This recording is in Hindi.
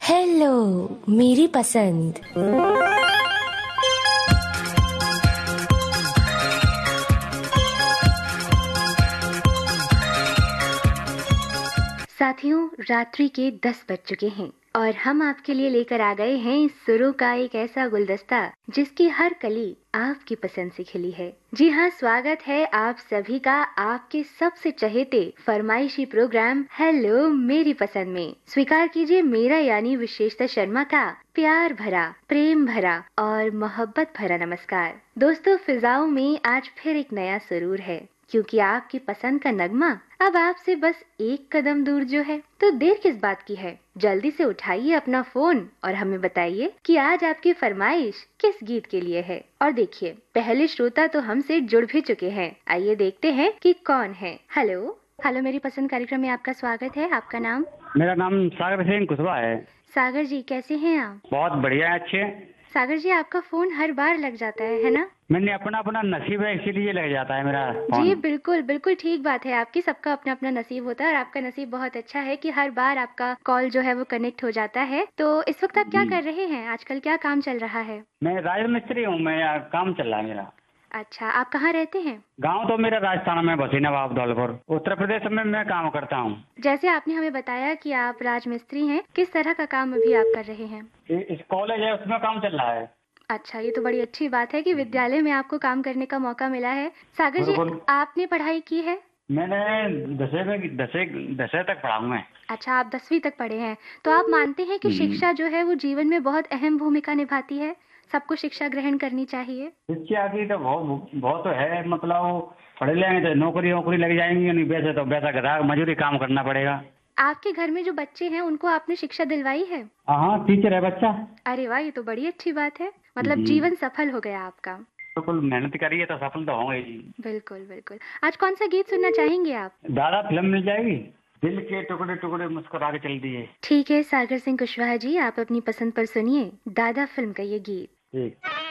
हेलो मेरी पसंद। साथियों, रात्रि के 10 बज चुके हैं और हम आपके लिए लेकर आ गए हैं सुरों का एक ऐसा गुलदस्ता जिसकी हर कली आपकी पसंद से खिली है। जी हाँ, स्वागत है आप सभी का आपके सबसे चहेते फरमाइशी प्रोग्राम हेलो मेरी पसंद में। स्वीकार कीजिए मेरा यानी विशेषता शर्मा का प्यार भरा, प्रेम भरा और मोहब्बत भरा नमस्कार। दोस्तों, फिजाओं में आज फिर एक नया सुरूर है क्योंकि आपकी पसंद का नगमा अब आपसे बस एक कदम दूर जो है। तो देर किस बात की है, जल्दी से उठाइए अपना फोन और हमें बताइए कि आज आपकी फरमाइश किस गीत के लिए है। और देखिए, पहले श्रोता तो हमसे जुड़ भी चुके हैं। आइए देखते हैं कि कौन है। हेलो हेलो मेरी पसंद कार्यक्रम में आपका स्वागत है। आपका नाम? मेरा नाम सागर सिंह कुशवाहा है। सागर जी, कैसे हैं आप? बहुत बढ़िया है, अच्छे हैं। सागर जी, आपका फोन हर बार लग जाता है ना? मैंने अपना अपना नसीब है, इसीलिए लग जाता है मेरा फोन। जी बिल्कुल बिल्कुल ठीक बात है आपकी। सबका अपना अपना नसीब होता है और आपका नसीब बहुत अच्छा है कि हर बार आपका कॉल जो है वो कनेक्ट हो जाता है। तो इस वक्त आप क्या जी। कर रहे हैं? आजकल क्या काम चल रहा है? मैं राजमिस्त्री हूँ, मैं यहाँ काम चल रहा है मेरा। अच्छा, आप कहाँ रहते हैं? गांव तो मेरा राजस्थान में, बसी नवाब दौलपुर, उत्तर प्रदेश में मैं काम करता हूँ। जैसे आपने हमें बताया कि आप राजमिस्त्री हैं, किस तरह का काम अभी आप कर रहे हैं? इस कॉलेज है उसमें काम चल रहा है। अच्छा, ये तो बड़ी अच्छी बात है कि विद्यालय में आपको काम करने का मौका मिला है। सागर जी, बिल्कुल। आपने पढ़ाई की है? मैंने दसवीं तक पढ़ा हूँ मैं। अच्छा, आप 10वीं तक पढ़े हैं। तो आप मानते हैं कि शिक्षा जो है वो जीवन में बहुत अहम भूमिका निभाती है? सबको शिक्षा ग्रहण करनी चाहिए? शिक्षा की तो बहुत बहुत है, मतलब वो पढ़े लिखेंगे तो नौकरी वोकरी लग जाएंगी, नहीं वैसे तो वैसा गधा मजदूरी काम करना पड़ेगा। आपके घर में जो बच्चे हैं उनको आपने शिक्षा दिलवाई है? हाँ, टीचर है बच्चा। अरे वाह, ये तो बड़ी अच्छी बात है। मतलब जी। जीवन सफल हो गया आपका। बिल्कुल, मेहनत करिए तो सफल तो होंगे जी। बिल्कुल बिल्कुल। आज कौन सा गीत सुनना चाहेंगे आप? दादा फिल्म मिल जाएगी। दिल के टुकड़े टुकड़े मुस्कुरा के चल दिए। ठीक है सागर सिंह कुशवाहा जी, आप अपनी पसंद पर सुनिए दादा फिल्म का ये गीत। ठीक।